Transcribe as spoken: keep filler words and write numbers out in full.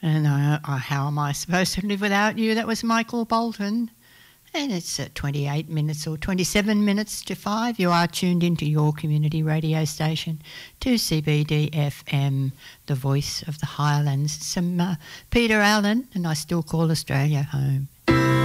And uh, uh, how am I supposed to live without you? That was Michael Bolton. And it's at twenty-eight minutes or twenty-seven minutes to five. You are tuned into your community radio station, two C B D F M, the voice of the Highlands. Some uh, Peter Allen, and I still call Australia home.